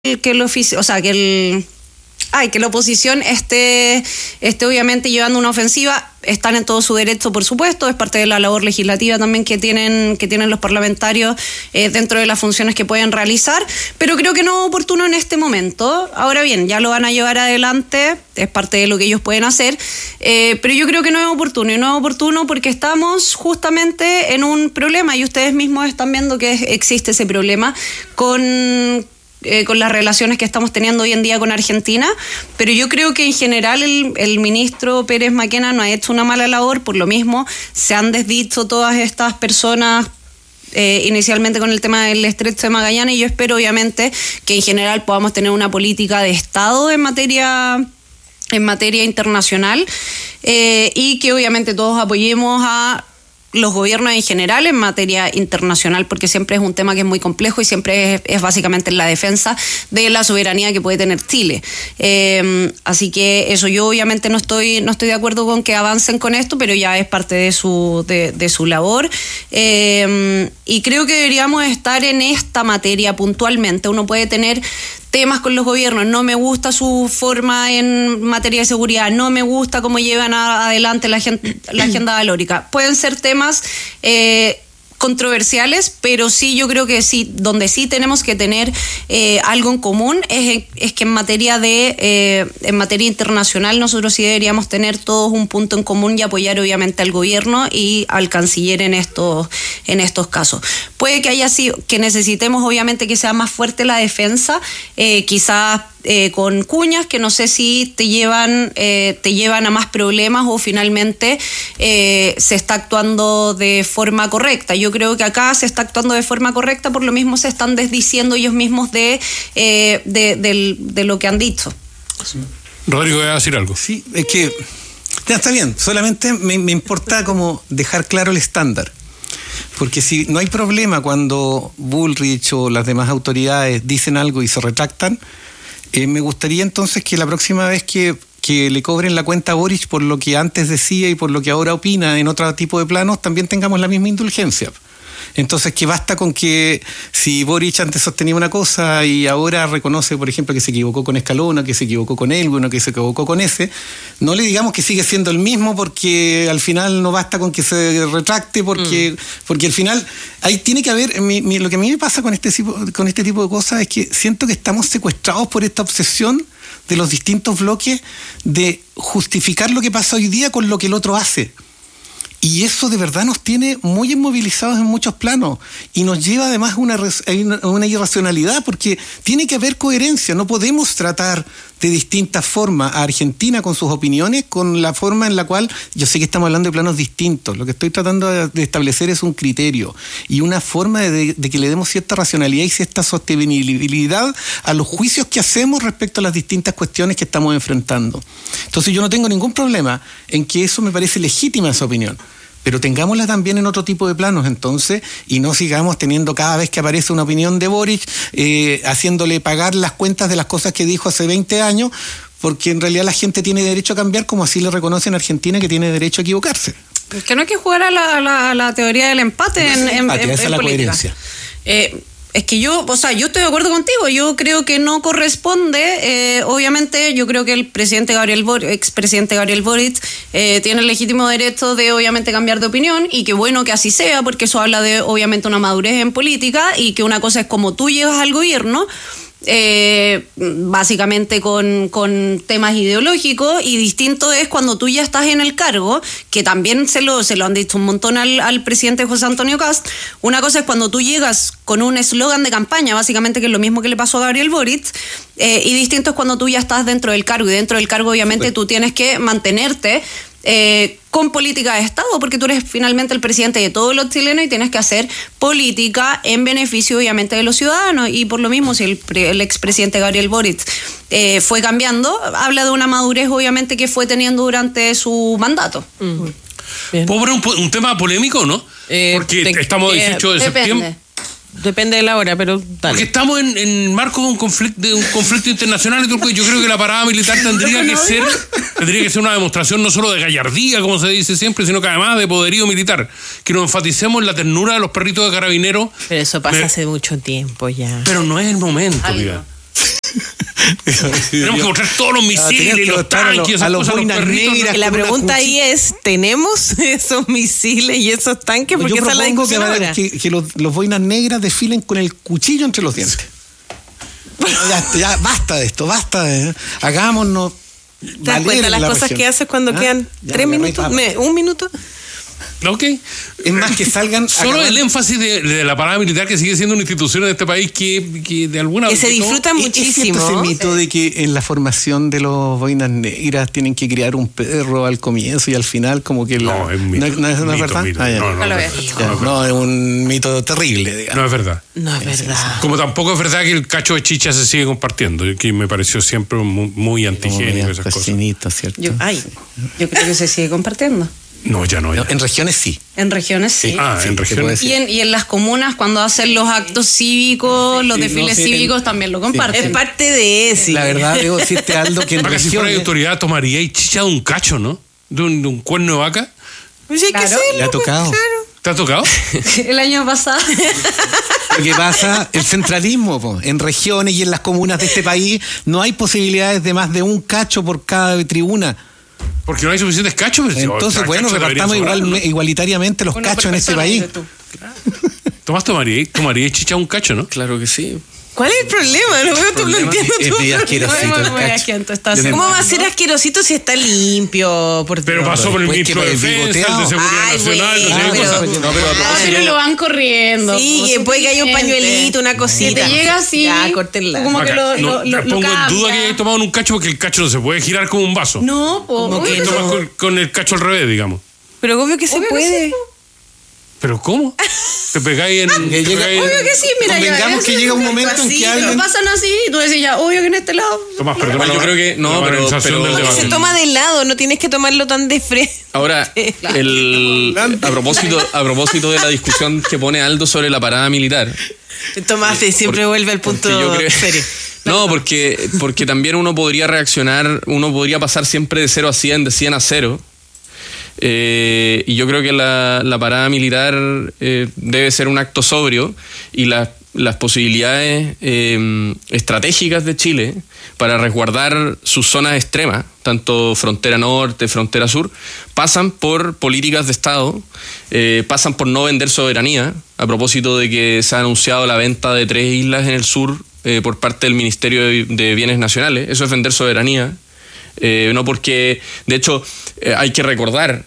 que el oficio, o sea, que la oposición esté obviamente llevando una ofensiva. Están en todo su derecho, por supuesto, es parte de la labor legislativa también que tienen los parlamentarios dentro de las funciones que pueden realizar, pero creo que no es oportuno en este momento. Ahora bien, ya lo van a llevar adelante, es parte de lo que ellos pueden hacer, pero yo creo que no es oportuno, y no es oportuno porque estamos justamente en un problema, y ustedes mismos están viendo que existe ese problema con las relaciones que estamos teniendo hoy en día con Argentina, pero yo creo que en general el ministro Pérez Maquena no ha hecho una mala labor. Por lo mismo se han desdicho todas estas personas inicialmente con el tema del Estrecho de Magallanes, y yo espero obviamente que en general podamos tener una política de Estado en materia internacional, y que obviamente todos apoyemos a los gobiernos en general en materia internacional, porque siempre es un tema que es muy complejo y siempre es básicamente la defensa de la soberanía que puede tener Chile. Así que eso, yo obviamente no estoy de acuerdo con que avancen con esto, pero ya es parte de su labor. Y creo que deberíamos estar en esta materia puntualmente. Uno puede tener temas con los gobiernos, no me gusta su forma en materia de seguridad, no me gusta cómo llevan adelante la agenda valórica. Pueden ser temas controversiales, pero sí, yo creo que sí, donde sí tenemos que tener algo en común es que en materia internacional nosotros sí deberíamos tener todos un punto en común y apoyar obviamente al gobierno y al canciller en estos casos. Puede que necesitemos obviamente que sea más fuerte la defensa, quizás con cuñas que no sé si te llevan a más problemas o finalmente se está actuando de forma correcta. Yo creo que acá se está actuando de forma correcta, por lo mismo se están desdiciendo ellos mismos de lo que han dicho. Sí. Rodrigo, ¿voy a decir algo? Sí, es que ya está bien, solamente me importa como dejar claro el estándar. Porque si no hay problema cuando Bullrich o las demás autoridades dicen algo y se retractan, me gustaría entonces que la próxima vez que le cobren la cuenta a Boric por lo que antes decía y por lo que ahora opina en otro tipo de planos, también tengamos la misma indulgencia. Entonces, que basta con que si Boric antes sostenía una cosa y ahora reconoce, por ejemplo, que se equivocó con Escalona, que se equivocó con Elwin, que se equivocó con ese, no le digamos que sigue siendo el mismo, porque al final no basta con que se retracte, porque al final ahí tiene que haber, lo que a mí me pasa con este tipo de cosas es que siento que estamos secuestrados por esta obsesión de los distintos bloques de justificar lo que pasa hoy día con lo que el otro hace. Y eso de verdad nos tiene muy inmovilizados en muchos planos y nos lleva además a una irracionalidad, porque tiene que haber coherencia. No podemos tratar de distintas formas a Argentina con sus opiniones, con la forma en la cual, yo sé que estamos hablando de planos distintos, lo que estoy tratando de establecer es un criterio y una forma de que le demos cierta racionalidad y cierta sostenibilidad a los juicios que hacemos respecto a las distintas cuestiones que estamos enfrentando. Entonces yo no tengo ningún problema en que eso me parece legítima esa opinión, pero tengámosla también en otro tipo de planos entonces, y no sigamos teniendo cada vez que aparece una opinión de Boric haciéndole pagar las cuentas de las cosas que dijo hace 20 años, porque en realidad la gente tiene derecho a cambiar, como así le reconocen a Argentina que tiene derecho a equivocarse. Es que no hay que jugar a la teoría del empate en esa es la coherencia. Es que yo estoy de acuerdo contigo. Yo creo que no corresponde. Obviamente, yo creo que el expresidente Gabriel Boric tiene el legítimo derecho de, obviamente, cambiar de opinión, y qué bueno que así sea, porque eso habla de, obviamente, una madurez en política, y que una cosa es como tú llegas al gobierno, básicamente con temas ideológicos, y distinto es cuando tú ya estás en el cargo, que también se lo han dicho un montón al presidente José Antonio Kast. Una cosa es cuando tú llegas con un eslogan de campaña, básicamente, que es lo mismo que le pasó a Gabriel Boric, y distinto es cuando tú ya estás dentro del cargo, y dentro del cargo obviamente tú tienes que mantenerte con política de Estado, porque tú eres finalmente el presidente de todos los chilenos y tienes que hacer política en beneficio obviamente de los ciudadanos. Y por lo mismo, si el expresidente Gabriel Boric fue cambiando, habla de una madurez obviamente que fue teniendo durante su mandato. Bien. ¿Puedo poner un tema polémico, no? Porque estamos 18 de septiembre. Depende de la hora, pero dale. Porque estamos en marco de un conflicto internacional, y yo creo que la parada militar tendría que ser una demostración no solo de gallardía, como se dice siempre, sino que además de poderío militar. Que nos enfaticemos en la ternura de los perritos de carabineros. Pero eso pasa hace mucho tiempo ya. Pero no es el momento, diga. Tenemos que mostrar todos los misiles, los tanques, esas a los cosas, boinas los perritos. negras. Que la con una pregunta ahí cuchilla. es, ¿tenemos esos misiles y esos tanques? Porque Yo esa es la propongo discusión ahora. que los boinas negras desfilen con el cuchillo entre los dientes. Ya, basta de esto, hagámonos. ¿Te das valer cuenta las la cosas región? que haces cuando ¿Ah? quedan Ya, 3 me minutos? agarré, ¿Un minuto? Ok. Es más que salgan. Solo el énfasis de la parada militar, que sigue siendo una institución en este país que de alguna Que se que todo- disfruta ¿Es cierto muchísimo. ese mito de que en la formación de los boinas negras tienen que criar un perro al comienzo y al final como que No, es un mito. ¿No es Mito, verdad? mito. Ah, ya. No, No lo es había verdad. escuchado. No, es un mito terrible, digamos. No es verdad. No es verdad. Como tampoco es verdad que el cacho de chicha se sigue compartiendo, que me pareció siempre muy antigénico esas cosas. Cochinito, ¿cierto? Yo creo que se sigue compartiendo. No, ya no. Ya. En regiones sí. En regiones sí. Ah, en te regiones. puedo decir. Y en las comunas, cuando hacen los actos cívicos, los Sí, desfiles no, sí, cívicos, también lo comparten. Es parte de eso. La verdad, debo decirte, Aldo, que en Ahora, si fuera de regiones autoridad, tomaría y chicha de un cacho, ¿no? De un cuerno de vaca. Pues hay que Claro. hacerlo, le ha pues, tocado. claro. ¿Te ha tocado? El año pasado. Lo que pasa, el centralismo, po. En regiones y en las comunas de este país no hay posibilidades de más de un cacho por cada tribuna. Porque no hay suficientes cachos. Pero Entonces, cada bueno, cacho debería repartamos sobrar, ¿no? igualitariamente los Una cachos por en este persona, país. dices tú. Tomás, tomaría chicha de un cacho, ¿no? Claro que sí. ¿Cuál es el problema? No veo, no entiendo Es tu medio problema. asquerosito el Muy cacho. asquiento está Yo haciendo. ¿Cómo va a ser asquerosito si está limpio? Por Pero Dios? pasó por el después ministro que de el Defensa, el de bigoteado. Seguridad Ay, Nacional, no sé bueno, qué pero- cosa. No, pero a Ah, propósito, pero lo van corriendo. Sí, pues, que puede que haya un inteligente. pañuelito, una Si cosita. te llega así, Ya, córtenla. como que Acá, lo pongo en duda cambia. que hayas tomado en un cacho porque el cacho no se puede girar como un vaso. No, pues. Como que Y tomas con el cacho al revés, digamos. Pero obvio que se Obvio que puede. sí, ¿Pero cómo? Te pegáis en... Que llega- Obvio que sí, mira. Convengamos que llega un momento en que Lo alguien... pasan así y tú decís ya, obvio que en este lado. Tomás, perdona. Bueno, yo creo que- no, la pero- organización pero- del Porque debate. Se toma de lado, no tienes que tomarlo tan de frente. ahora, a propósito de la discusión que pone Aldo sobre la parada militar. Tomás siempre vuelve al punto Porque yo creo- serio. No, porque también uno podría reaccionar, uno podría pasar siempre de 0 a 100, de 100 a 0. Y yo creo que la parada militar debe ser un acto sobrio y las posibilidades estratégicas de Chile para resguardar sus zonas extremas, tanto frontera norte, frontera sur, pasan por políticas de Estado, pasan por no vender soberanía, a propósito de que se ha anunciado la venta de 3 islas en el sur por parte del Ministerio de Bienes Nacionales. Eso es vender soberanía. No porque, de hecho, hay que recordar,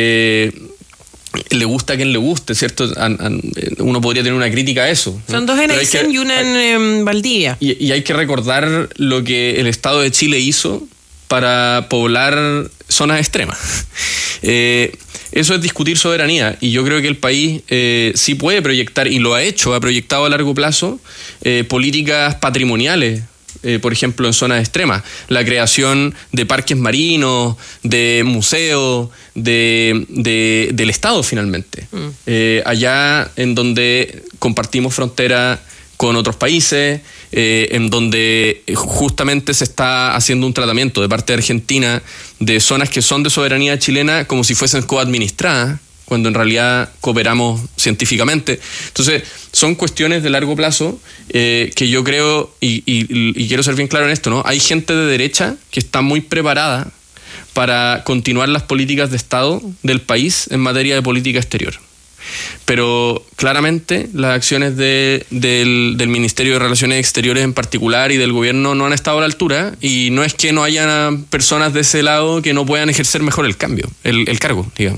le gusta a quien le guste, ¿cierto? Uno podría tener una crítica a eso, ¿no? Son 2 en Pero hay Aysén que- y una en Valdivia. y hay que recordar lo que el Estado de Chile hizo para poblar zonas extremas. Eso es discutir soberanía, y yo creo que el país sí puede proyectar, y lo ha hecho, ha proyectado a largo plazo políticas patrimoniales, por ejemplo, en zonas extremas. La creación de parques marinos, de museos, del Estado, finalmente. Allá en donde compartimos frontera con otros países, en donde justamente se está haciendo un tratamiento de parte de Argentina de zonas que son de soberanía chilena como si fuesen coadministradas, cuando en realidad cooperamos científicamente. Entonces, son cuestiones de largo plazo que yo creo, y quiero ser bien claro en esto, ¿no? Hay gente de derecha que está muy preparada para continuar las políticas de Estado del país en materia de política exterior. Pero claramente las acciones del Ministerio de Relaciones Exteriores en particular y del gobierno no han estado a la altura, y no es que no haya personas de ese lado que no puedan ejercer mejor el cargo, digamos.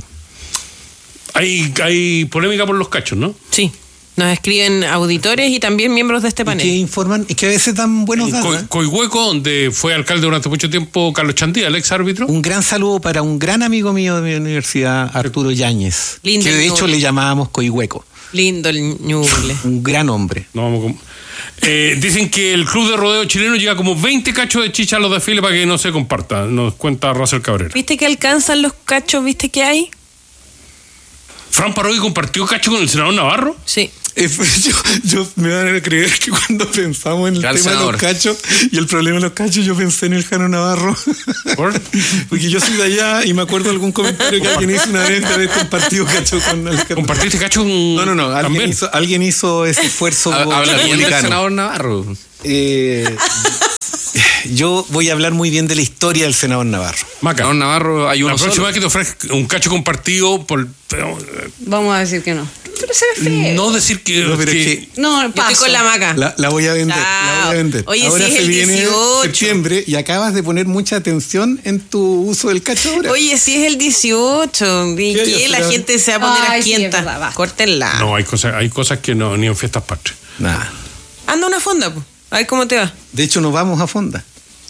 Hay polémica por los cachos, ¿no? Sí. Nos escriben auditores y también miembros de este Y que panel. informan, y que a veces dan buenos En datos. Coihueco, donde fue alcalde durante mucho tiempo Carlos Chandía, el ex árbitro. Un gran saludo para un gran amigo mío de mi universidad, Arturo Yáñez, Lindo que de el hecho nombre. le llamábamos Coihueco. Lindo el ñuble. Un gran hombre. No vamos dicen que el club de rodeo chileno llega como 20 cachos de chicha a los desfiles para que no se comparta. Nos cuenta Russell Cabrera. ¿Viste que alcanzan los cachos? ¿Viste que hay? ¿Fran Parodi compartió cacho con el senador Navarro? Sí. Yo me van a creer que cuando pensamos en el Gran tema de senador. los cachos y el problema de los cachos, yo pensé en el Jano Navarro. ¿Por? Porque yo soy de allá y me acuerdo de algún comentario que alguien hizo una vez de haber compartido cacho con el Jano. ¿Compartiste cacho con.? No. También. Alguien hizo ese esfuerzo Habla bien del republicano. senador Navarro. yo voy a hablar muy bien de la historia del senador Navarro. Maca, Don Navarro hay uno la próxima solo. vez que te ofrezca un cacho compartido, Vamos a decir que no. Pero se ve feo. no decir que... No, pero es que- que No, Yo estoy paso. con la Maca. la voy a vender. La voy a vender. Oye, ahora sí, es se el viene 18. septiembre y acabas de poner mucha atención en tu uso del cacho ahora. Oye, sí es el 18. ¿Y ¿Qué? qué? La Pero- gente se va a poner Ay, sí, es asquienta. verdad, basta. Córtenla. No, hay cosas que no, ni en fiestas patrias. Nada. Anda una fonda, pues. A ver cómo te va. De hecho, nos vamos a fonda.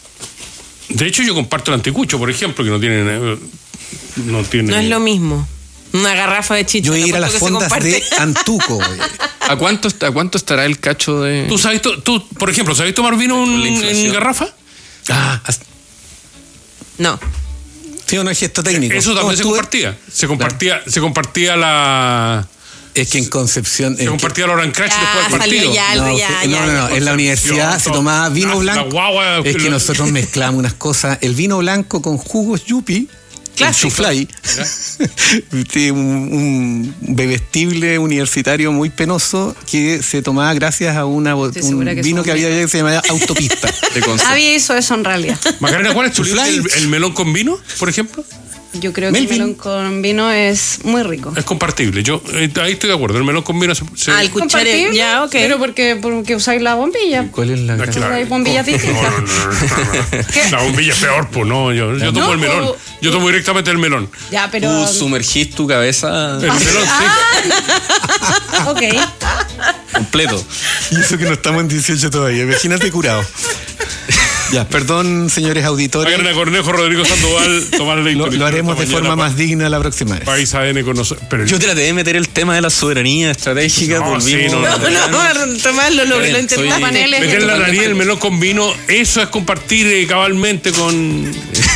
De hecho, yo comparto el anticucho, por ejemplo, que no tiene... No tiene... No es lo mismo. Una garrafa de chicha. Yo voy a te ir a las apuesto que se fondas de comparte. Antuco. Oye. ¿A cuánto estará el cacho de...? ¿Tú sabes, por ejemplo, sabes tomar vino Con la inflación. en garrafa? Ah, No. sí, no es gesto técnico. Eso No, también se estuve- compartía. Se compartía la... Es que en Concepción. Se compartía la Oran Crash después del salió partido. ya. No, algo, ya, no, en la universidad se tomaba vino La blanco. guagua, Es que nosotros mezclamos unas cosas. El vino blanco con jugos yupi, el Clásico. chuflay, sí, un bebestible universitario muy penoso que se tomaba gracias a un segura que vino son que había ricos. que se llamaba Autopista. de Concepción? Nadie hizo eso en realidad. Macarena, ¿cuál es tu Chuflay. libro? ¿El melón con vino, por ejemplo? Yo creo que el Melvin. melón con vino es muy rico. Es compartible. Yo ahí estoy de acuerdo. El melón con vino se... Ah, el cuchare. ¿Compartible? Ya, ok. Pero porque usáis la bombilla. ¿Cuál es la Aquí gracia? Hay bombillas distintas. No. La bombilla es peor, pues no. Yo tomo No, el melón. o- Yo tomo directamente el melón. Ya, pero. Tú sumergís tu cabeza El melón, sí. Ok. completo. Y eso que no estamos en 18 todavía. Imagínate curado. Ya, perdón, señores auditores. Macarena Cornejo, Rodrigo Sandoval, Tomás Leighton. Lo haremos de forma más digna la próxima vez. País ADN con nosotros. Pero Yo traté de meter el tema de la soberanía estratégica. No, sí, volvimos no, a- No, Tomás lo logró. Lo intentó. Soy- paneles. meter la nariz el melón con vino, eso es compartir cabalmente con...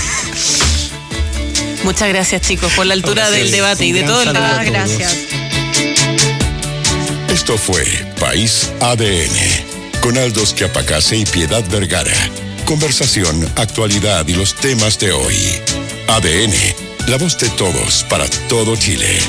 Muchas gracias, chicos, por la altura Gracias. del debate y de Un todo el gran saludo debate. a todos. Gracias. Esto fue País ADN, con Aldos Chiapacase y Piedad Vergara. Conversación, actualidad y los temas de hoy. ADN, la voz de todos para todo Chile.